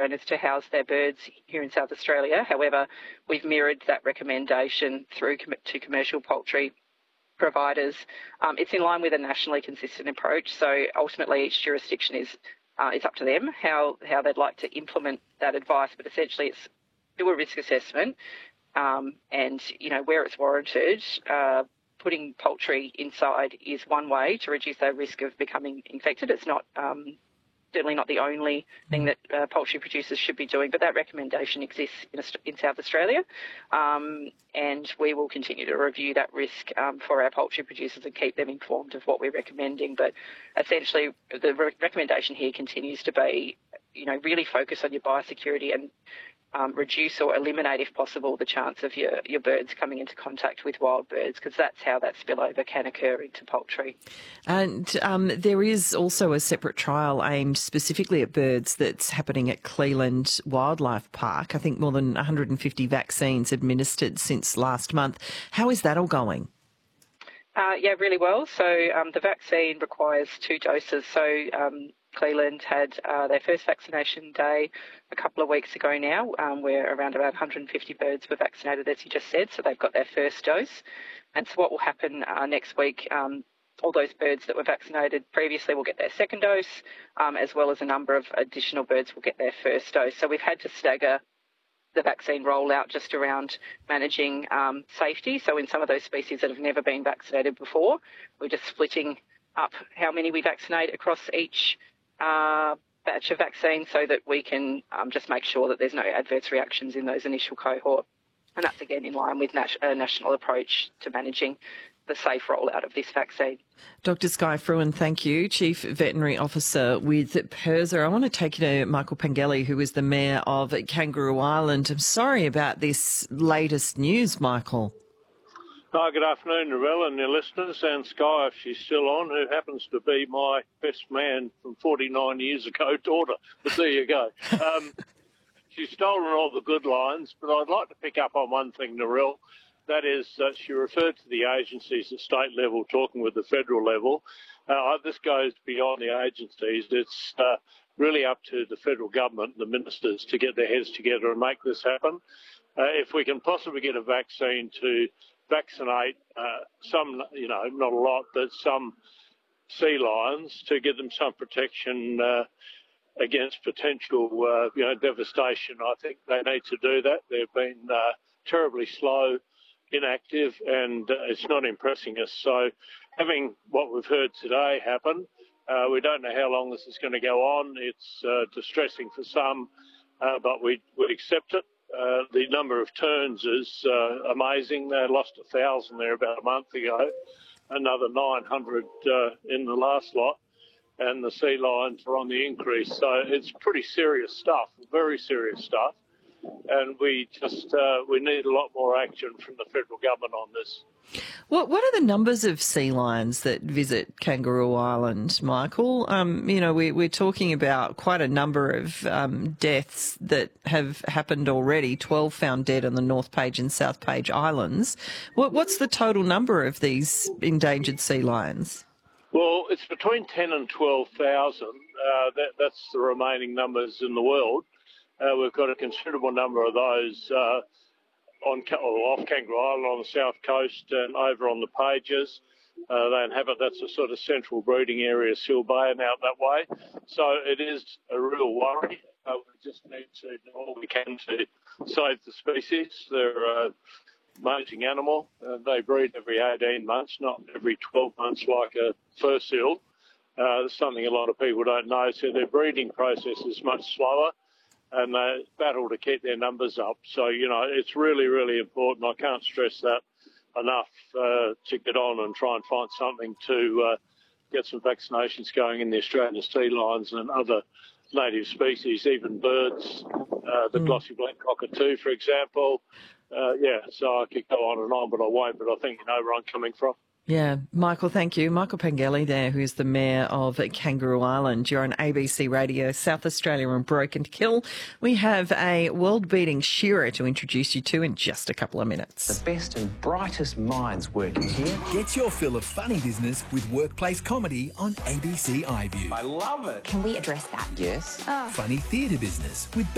owners to house their birds here in South Australia. However, we've mirrored that recommendation through to commercial poultry providers. It's in line with a nationally consistent approach, so ultimately each jurisdiction is up to them how they'd like to implement that advice, but essentially it's do a risk assessment and, where it's warranted, putting poultry inside is one way to reduce their risk of becoming infected. It's not certainly not the only thing that poultry producers should be doing, but that recommendation exists in South Australia, and we will continue to review that risk for our poultry producers and keep them informed of what we're recommending. But essentially, the recommendation here continues to be, really focus on your biosecurity and reduce or eliminate, if possible, the chance of your birds coming into contact with wild birds, because that's how that spillover can occur into poultry. And there is also a separate trial aimed specifically at birds that's happening at Cleland Wildlife Park. I think more than 150 vaccines administered since last month. How is that all going? Really well. So the vaccine requires 2 doses. So Cleland had their first vaccination day a couple of weeks ago now, where around about 150 birds were vaccinated, as you just said, so they've got their first dose. And so what will happen next week, all those birds that were vaccinated previously will get their second dose, as well as a number of additional birds will get their first dose. So we've had to stagger the vaccine rollout just around managing safety. So in some of those species that have never been vaccinated before, we're just splitting up how many we vaccinate across each batch of vaccine so that we can just make sure that there's no adverse reactions in those initial cohort. And that's, again, in line with a national approach to managing the safe rollout of this vaccine. Dr Skye Fruin, thank you, Chief Veterinary Officer with PIRSA. I want to take you to Michael Pengelly, who is the Mayor of Kangaroo Island. I'm sorry about this latest news, Michael. Hi, good afternoon, Narelle and your listeners, and Skye, if she's still on, who happens to be my best man from 49 years ago, daughter. But there you go. She's stolen all the good lines, but I'd like to pick up on one thing, Narelle. That is that she referred to the agencies at state level talking with the federal level. This goes beyond the agencies. It's really up to the federal government and the ministers to get their heads together and make this happen. If we can possibly get a vaccine to vaccinate some, not a lot, but some sea lions to give them some protection against potential, devastation, I think they need to do that. They've been terribly slow, inactive, and it's not impressing us. So having what we've heard today happen, we don't know how long this is going to go on. It's distressing for some, but we accept it. The number of turns is amazing. They lost 1,000 there about a month ago, another 900 in the last lot, and the sea lions are on the increase. So it's pretty serious stuff, very serious stuff. And we need a lot more action from the federal government on this. What are the numbers of sea lions that visit Kangaroo Island, Michael? We're talking about quite a number of deaths that have happened already, 12 found dead on the North Page and South Page Islands. What's the total number of these endangered sea lions? Well, it's between 10 and 12,000. That's the remaining numbers in the world. We've got a considerable number of those off Kangaroo Island on the south coast and over on the Pages. They inhabit, that's a sort of central breeding area, Seal Bay and out that way. So it is a real worry. We just need to do all we can to save the species. They're an amazing animal. They breed every 18 months, not every 12 months like a fur seal. That's something a lot of people don't know. So their breeding process is much slower, and they battle to keep their numbers up. So, it's really, really important. I can't stress that enough to get on and try and find something to get some vaccinations going in the Australian sea lions and other native species, even birds, the glossy black cockatoo, for example. So I could go on and on, but I won't. But I think you know where I'm coming from. Yeah, Michael, thank you. Michael Pengelly there, who is the Mayor of Kangaroo Island. You're on ABC Radio, South Australia and Broken Hill. We have a world-beating shearer to introduce you to in just a couple of minutes. The best and brightest minds working here. Get your fill of funny business with workplace comedy on ABC iView. I love it. Can we address that? Yes. Funny theatre business with